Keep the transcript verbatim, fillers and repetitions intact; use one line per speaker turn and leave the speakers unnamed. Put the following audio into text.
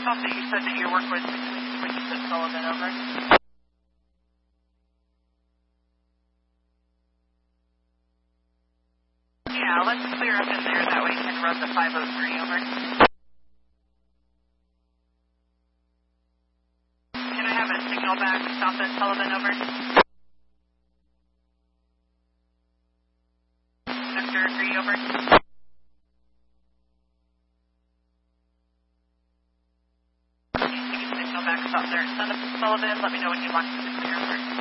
Also, you said that your work was when you said Sullivan, over. Yeah, let's clear up in there. That way you can run the five oh three, over. Can I have a signal back? Stop at Sullivan, over. Sector three, over. Signal back, stop there. Son of Sullivan, let me know when you want to clear, over.